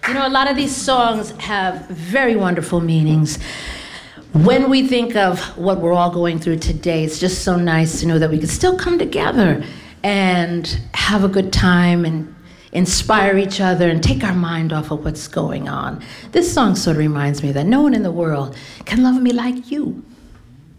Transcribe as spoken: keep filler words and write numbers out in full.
You know, a lot of these songs have very wonderful meanings. When we think of what we're all going through today, it's just so nice to know that we can still come together and have a good time and inspire each other and take our mind off of what's going on. This song sort of reminds me that no one in the world can love me like you.